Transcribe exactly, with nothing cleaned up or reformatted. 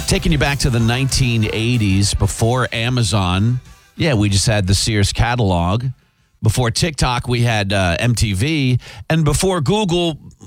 Taking you back to the nineteen eighties, before Amazon. Yeah, we just had the Sears catalog. Before TikTok, we had uh, M T V. And before Google,